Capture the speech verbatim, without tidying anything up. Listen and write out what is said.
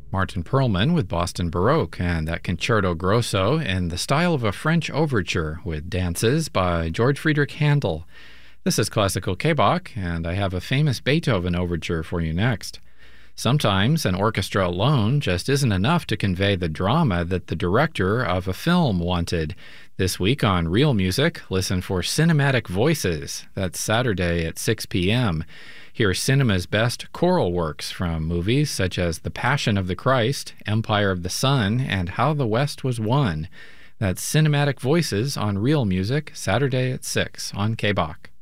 Martin Perlman with Boston Baroque and that Concerto Grosso in the style of a French overture with dances by George Friedrich Handel. This is Classical K-Bach, and I have a famous Beethoven overture for you next. Sometimes an orchestra alone just isn't enough to convey the drama that the director of a film wanted. This week on Real Music, listen for Cinematic Voices. That's Saturday at six p.m. Hear cinema's best choral works from movies such as The Passion of the Christ, Empire of the Sun, and How the West Was Won. That's Cinematic Voices on Real Music, Saturday at six on K-Bach.